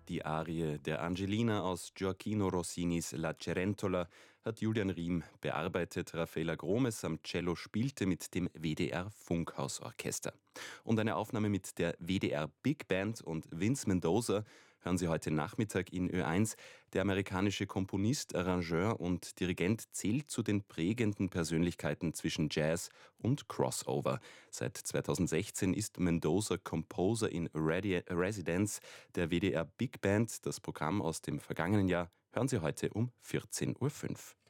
Die Arie der Angelina aus Gioacchino Rossinis La Cerentola hat Julian Riem bearbeitet. Raffaella Gromes am Cello spielte mit dem WDR Funkhausorchester. Und eine Aufnahme mit der WDR Big Band und Vince Mendoza hören Sie heute Nachmittag in Ö1. Der amerikanische Komponist, Arrangeur und Dirigent zählt zu den prägenden Persönlichkeiten zwischen Jazz und Crossover. Seit 2016 ist Mendoza Composer in Residence der WDR Big Band. Das Programm aus dem vergangenen Jahr hören Sie heute um 14.05 Uhr.